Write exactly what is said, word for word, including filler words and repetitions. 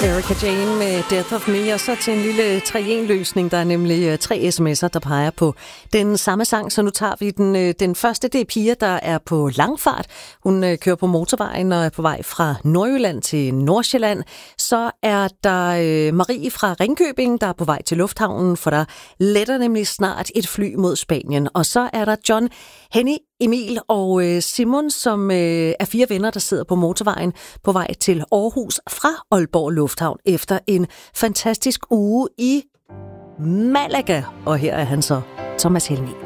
Erika Jane med Death of Me, og så til en lille tre-en-løsning. Der er nemlig tre sms'er, der peger på den samme sang, så nu tager vi den. Den første, det er Pia, der er på langfart. Hun kører på motorvejen og er på vej fra Nordjylland til Nordsjælland. Så er der Marie fra Ringkøbing, der er på vej til lufthavnen, for der letter nemlig snart et fly mod Spanien. Og så er der John, Henny, Emil og Simon, som er fire venner, der sidder på motorvejen på vej til Aarhus fra Aalborg Lufthavn efter en fantastisk uge i Malaga. Og her er han så, Thomas Helmig.